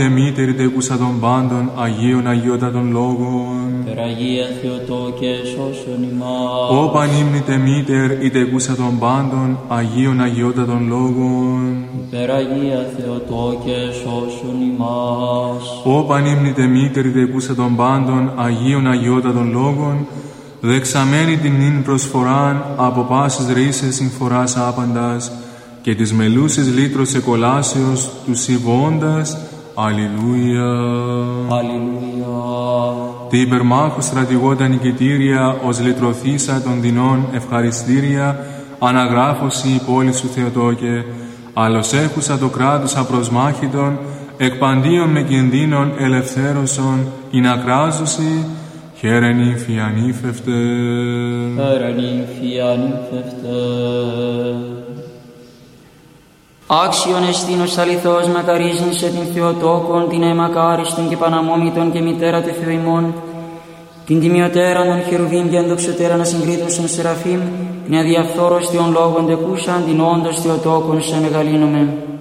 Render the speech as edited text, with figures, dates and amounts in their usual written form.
Μήτερη τεκούσα των πάντων, Αγίων Αγιότατων Λόγων. Περαγία Θεοτόκε, σώσον ημάς. Ω πανύμνητε Μήτερ, η τεκούσα των πάντων, Αγίων Αγιότατων Λόγων. Περαγία Θεοτόκε, σώσον ημάς. Ω πανύμνητε Μήτερ, η τεκούσα των πάντων, Αγίων Αγιότατων Λόγων, δεξαμένη την νυν προσφοράν από πάσης ρίσες συμφοράς άπαντας και της μελούσης λύτρος εκολάσεως του συμβώντας. Αλληλούια. Αλληλούια. Τη υπερμάχου στρατηγώτα νικητήρια ως λυτρωθήσα των δεινών ευχαριστήρια αναγράφωση η πόλη σου Θεοτόκε, άλλος έχουσα το κράτος απροσμάχητον εκπαντίον με κινδύνων ελευθέρωσον ειν ακράζωση χαίρεν ύμφη ανήφευτε. Χαίρεν ύμφη ανήφευτε. Άξιον εστίνος αληθώς μακαρίζνησε την Θεοτόκον, την αιμακάριστον και παναμόμητον και μητέρα του Θεού ημών, την τιμιωτέραν των χερουβίμ και ενδοξωτέραν ασυγκρίτωσον Σεραφείμ, την αδιαφθόρος Θεον λόγων τεκούσαν, την όντως Θεοτόκον σε μεγαλύνομεν.